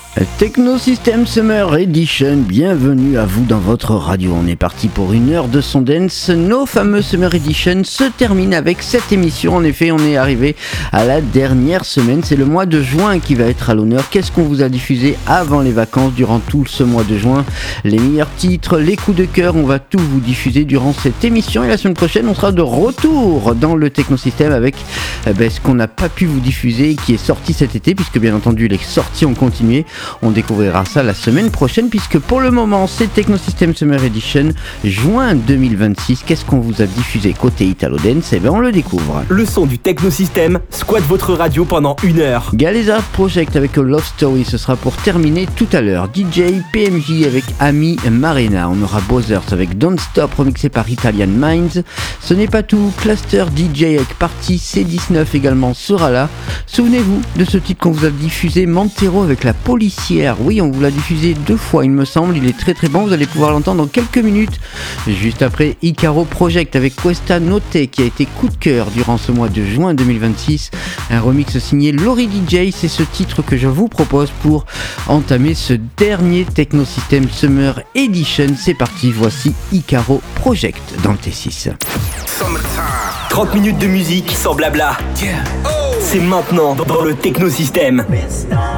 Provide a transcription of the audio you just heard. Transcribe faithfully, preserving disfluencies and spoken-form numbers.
Techno System Summer Edition, bienvenue à vous dans votre radio. On est parti pour une heure de son dance. Nos fameux Summer Edition se terminent avec cette émission. En effet, on est arrivé à la dernière semaine. C'est le mois de juin qui va être à l'honneur. Qu'est-ce qu'on vous a diffusé avant les vacances durant tout ce mois de juin? Les meilleurs titres, les coups de cœur, on va tout vous diffuser durant cette émission. Et la semaine prochaine, on sera de retour dans le Techno System avec eh ben, ce qu'on n'a pas pu vous diffuser, qui est sorti cet été, puisque bien entendu les sorties ont continué. On découvrira ça la semaine prochaine, puisque pour le moment c'est Techno System Summer Edition juin deux mille vingt-six. Qu'est-ce qu'on vous a diffusé côté Italo Dance? Eh bien on le découvre. Le son du Techno System squatte votre radio pendant une heure. Galeza Project avec A Love Story, ce sera pour terminer tout à l'heure. D J P M J avec Ami Marina. On aura Bozers avec Don't Stop remixé par Italian Minds. Ce n'est pas tout, Cluster D J avec Party C dix-neuf également sera là. Souvenez-vous de ce titre qu'on vous a diffusé, Montero avec La Policière. Oui, on vous l'a diffusé deux fois il me semble, il est très très bon, vous allez pouvoir l'entendre dans quelques minutes. Juste après, Icaro Project avec Questa Notte qui a été coup de cœur durant ce mois de juin deux mille vingt-six. Un remix signé Laurie D J, c'est ce titre que je vous propose pour entamer ce dernier Techno System Summer Edition. C'est parti, voici Icaro Project dans le T six. trente minutes de musique sans blabla. C'est maintenant dans le Techno System.